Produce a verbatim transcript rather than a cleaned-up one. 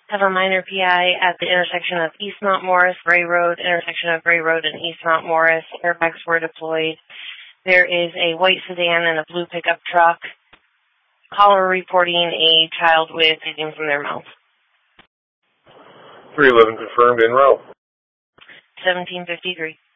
Have a minor P I at the intersection of East Mount Morris, Gray Road, intersection of Gray Road and East Mount Morris. Airbags were deployed. There is a white sedan and a blue pickup truck. Caller reporting a child with bleeding from their mouth. three eleven confirmed en route. seventeen fifty-three.